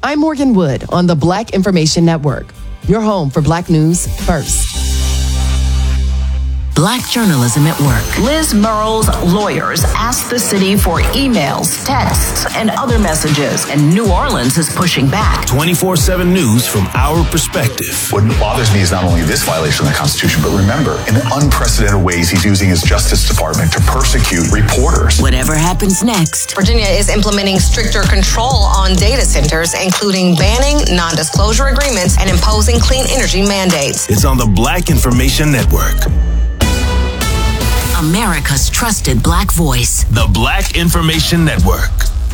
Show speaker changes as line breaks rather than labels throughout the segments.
I'm Morgan Wood on the Black Information Network, your home for Black news first.
Black journalism at work. Liz Murrow's lawyers asked the city for emails, texts, and other messages, and New Orleans is pushing back.
24/7 news from our perspective.
What bothers me is not only this violation of the Constitution, but remember, in unprecedented ways, he's using his Justice Department to persecute reporters.
Whatever happens next.
Virginia is implementing stricter control on data centers, including banning non-disclosure agreements and imposing clean energy mandates.
It's on the Black Information Network.
America's trusted Black voice.
The Black Information Network.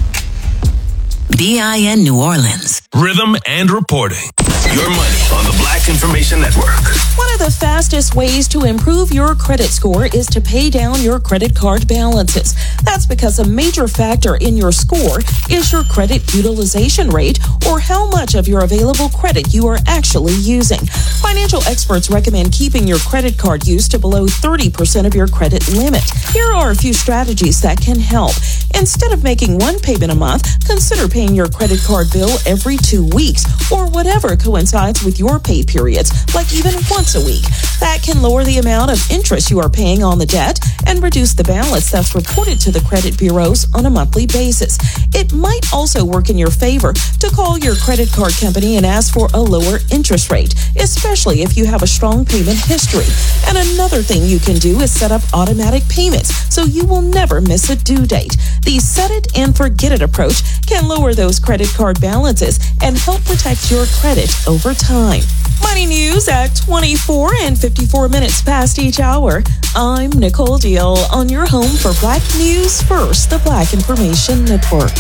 BIN New Orleans.
Rhythm and reporting. Your money on the Black Information Network.
One of the fastest ways to improve your credit score is to pay down your credit card balances. That's because a major factor in your score is your credit utilization rate, or how much of your available credit you are actually using. Financial experts recommend keeping your credit card use to below 30% of your credit limit. Here are a few strategies that can help. Instead of making one payment a month, consider paying your credit card bill every 2 weeks, or whatever coincides with your pay periods, like even once a week. That can lower the amount of interest you are paying on the debt and reduce the balance that's reported to the credit bureaus on a monthly basis. It might also work in your favor to call your credit card company and ask for a lower interest rate, especially if you have a strong payment history. And another thing you can do is set up automatic payments so you will never miss a due date. The set it and forget it approach can lower those credit card balances and help protect your credit over time. Money news at 24 and 54 minutes past each hour. I'm Nicole Deal on your home for Black News First, the Black Information Network.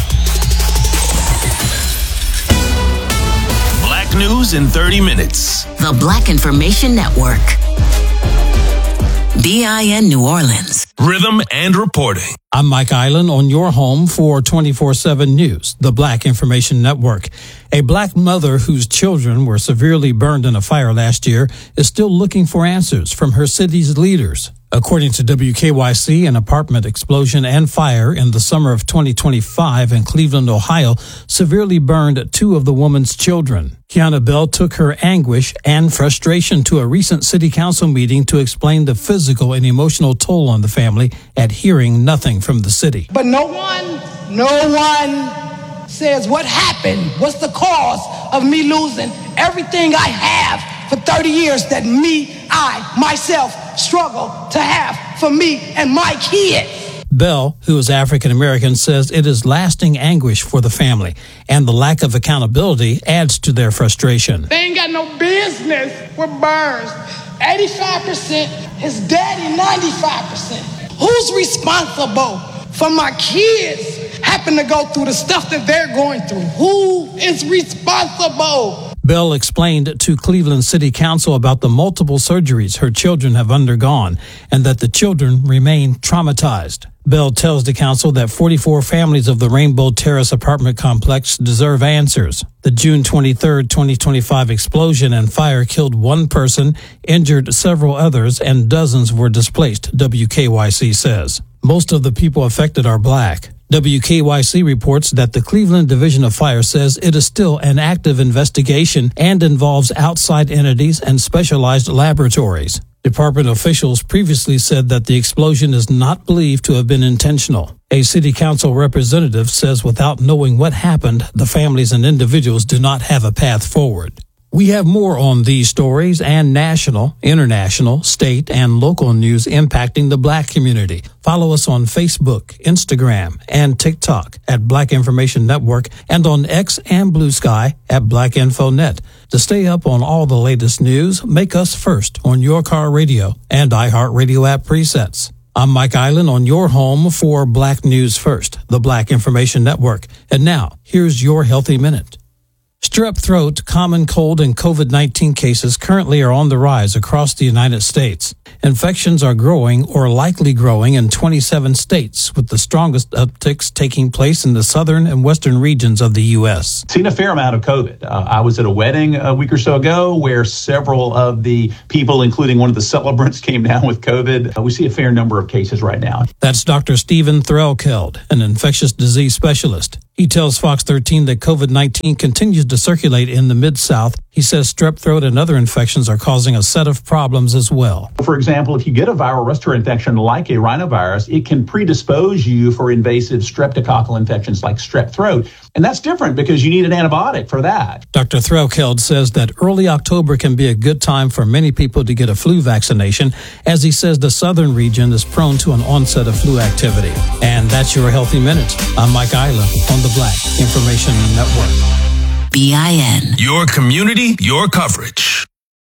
Black news in 30 minutes.
The Black Information Network. BIN New Orleans.
Rhythm and reporting.
I'm Mike Island on your home for 24/7 News, the Black Information Network. A Black mother whose children were severely burned in a fire last year is still looking for answers from her city's leaders. According to WKYC, an apartment explosion and fire in the summer of 2025 in Cleveland, Ohio, severely burned 2 of the woman's children. Kiana Bell took her anguish and frustration to a recent city council meeting to explain the physical and emotional toll on the family at hearing nothing from the city.
But no one says what happened, what's the cause of me losing everything I have for 30 years that myself struggle to have for me and my kids.
Bell, who is African American, says it is lasting anguish for the family, and the lack of accountability adds to their frustration.
They ain't got no business with burns. 85%, his daddy 95%. Who's responsible for my kids happen to go through the stuff that they're going through? Who is responsible?
Bell explained to Cleveland City Council about the multiple surgeries her children have undergone and that the children remain traumatized. Bell tells the council that 44 families of the Rainbow Terrace apartment complex deserve answers. The June 23, 2025 explosion and fire killed 1 person, injured several others, and dozens were displaced, WKYC says. Most of the people affected are Black. WKYC reports that the Cleveland Division of Fire says it is still an active investigation and involves outside entities and specialized laboratories. Department officials previously said that the explosion is not believed to have been intentional. A city council representative says without knowing what happened, the families and individuals do not have a path forward. We have more on these stories and national, international, state, and local news impacting the Black community. Follow us on Facebook, Instagram, and TikTok at Black Information Network and on X and Blue Sky at Black InfoNet. To stay up on all the latest news, make us first on your car radio and iHeartRadio app presets. I'm Mike Island on your home for Black News First, the Black Information Network. And now, here's your Healthy Minute. Strep throat, common cold, and COVID-19 cases currently are on the rise across the United States. Infections are growing or likely growing in 27 states, with the strongest upticks taking place in the southern and western regions of the U.S.
Seen a fair amount of COVID. I was at a wedding a week or so ago where several of the people, including one of the celebrants, came down with COVID. We see a fair number of cases right now.
That's Dr. Stephen Threlkeld, an infectious disease specialist. He tells Fox 13 that COVID-19 continues to circulate in the Mid-South. He says strep throat and other infections are causing a set of problems as well.
For example, if you get a viral respiratory infection like a rhinovirus, it can predispose you for invasive streptococcal infections like strep throat. And that's different because you need an antibiotic for that.
Dr. Threlkeld says that early October can be a good time for many people to get a flu vaccination, as he says the southern region is prone to an onset of flu activity. And that's your Healthy Minute. I'm Mike Isla on the Black Information Network.
BIN.
Your community, your coverage.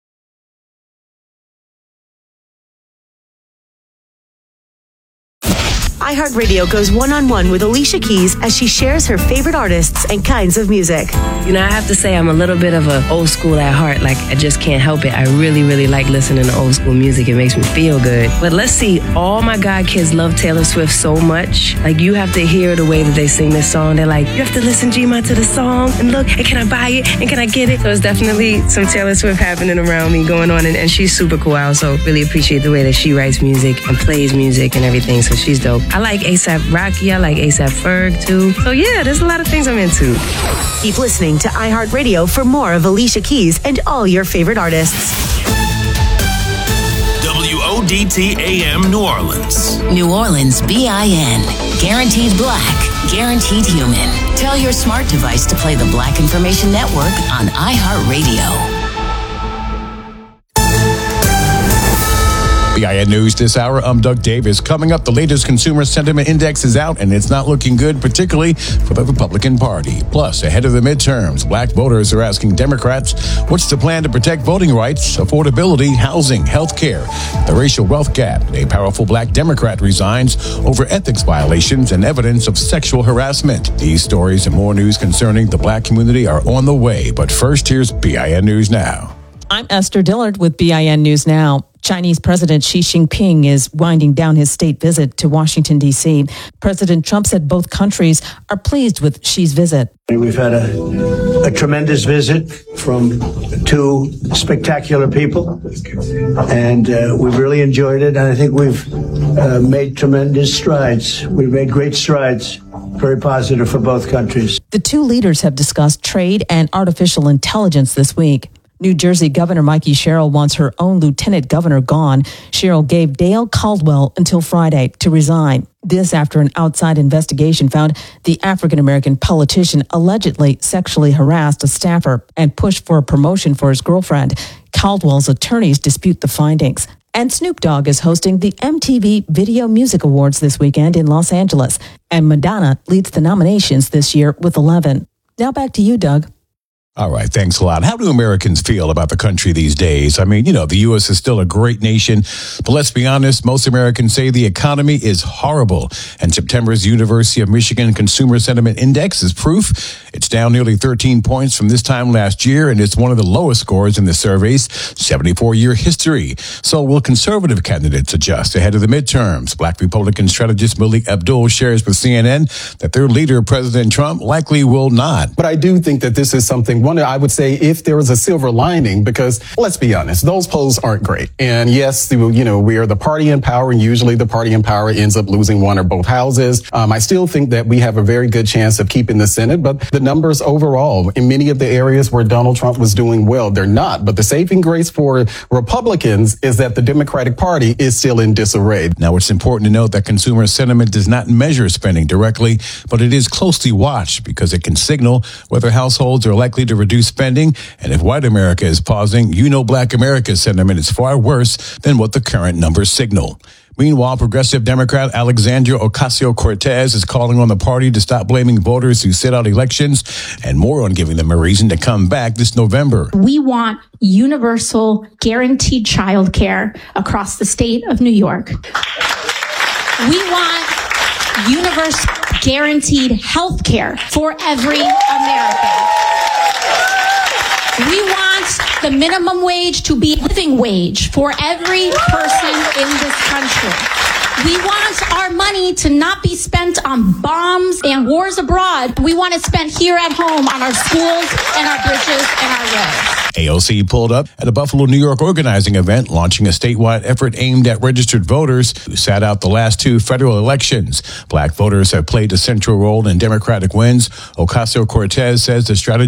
iHeartRadio goes one-on-one with Alicia Keys as she shares her favorite artists and kinds of music.
You know, I have to say I'm a little bit of an old school at heart. Like, I just can't help it. I really, really like listening to old school music. It makes me feel good. But let's see, all my god kids love Taylor Swift so much. Like, you have to hear the way that they sing this song. They're like, you have to listen, Gma, to the song. And look, and can I buy it? And can I get it? So it's definitely some Taylor Swift happening around me going on. And she's super cool. I also really appreciate the way that she writes music and plays music and everything. So she's dope. I like A$AP Rocky. I like A$AP Ferg, too. So, yeah, there's a lot of things I'm into.
Keep listening to iHeartRadio for more of Alicia Keys and all your favorite artists.
WODT AM New Orleans.
New Orleans BIN. Guaranteed black. Guaranteed human. Tell your smart device to play the Black Information Network on iHeartRadio.
BIN News this hour. I'm Doug Davis. Coming up, the latest consumer sentiment index is out, and it's not looking good, particularly for the Republican Party. Plus, ahead of the midterms, black voters are asking Democrats, what's the plan to protect voting rights, affordability, housing, health care, the racial wealth gap? A powerful black Democrat resigns over ethics violations and evidence of sexual harassment. These stories and more news concerning the black community are on the way. But first, here's BIN News Now.
I'm Esther Dillard with BIN News Now. Chinese President Xi Jinping is winding down his state visit to Washington, D.C. President Trump said both countries are pleased with Xi's visit.
We've had a tremendous visit from two spectacular people, and we've really enjoyed it. And I think we've made tremendous strides. We've made great strides, very positive for both countries.
The two leaders have discussed trade and artificial intelligence this week. New Jersey Governor Mikey Sherrill wants her own lieutenant governor gone. Sherrill gave Dale Caldwell until Friday to resign. This after an outside investigation found the African-American politician allegedly sexually harassed a staffer and pushed for a promotion for his girlfriend. Caldwell's attorneys dispute the findings. And Snoop Dogg is hosting the MTV Video Music Awards this weekend in Los Angeles. And Madonna leads the nominations this year with 11. Now back to you, Doug.
All right, thanks a lot. How do Americans feel about the country these days? I mean, the U.S. is still a great nation, but let's be honest, most Americans say the economy is horrible. And September's University of Michigan Consumer Sentiment Index is proof. It's down nearly 13 points from this time last year, and it's one of the lowest scores in the survey's 74-year history. So will conservative candidates adjust ahead of the midterms? Black Republican strategist Malik Abdul shares with CNN that their leader, President Trump, likely will not.
But I do think that this is something, I would say, if there was a silver lining, because let's be honest, those polls aren't great. And yes, we are the party in power, and usually the party in power ends up losing one or both houses. I still think that we have a very good chance of keeping the Senate, but the numbers overall in many of the areas where Donald Trump was doing well, they're not. But the saving grace for Republicans is that the Democratic Party is still in disarray.
Now, it's important to note that consumer sentiment does not measure spending directly, but it is closely watched because it can signal whether households are likely to reduce spending. And if white America is pausing, black America's sentiment is far worse than what the current numbers signal. Meanwhile, progressive Democrat Alexandria Ocasio-Cortez is calling on the party to stop blaming voters who sit out elections and more on giving them a reason to come back this November.
We want universal, guaranteed child care across the state of New York. We want universal, guaranteed health care for every American. We want the minimum wage to be living wage for every person in this country. We want our money to not be spent on bombs and wars abroad. We want it spent here at home on our schools and our bridges and our roads.
AOC pulled up at a Buffalo, New York organizing event launching a statewide effort aimed at registered voters who sat out the last two federal elections. Black voters have played a central role in Democratic wins. Ocasio-Cortez says the strategy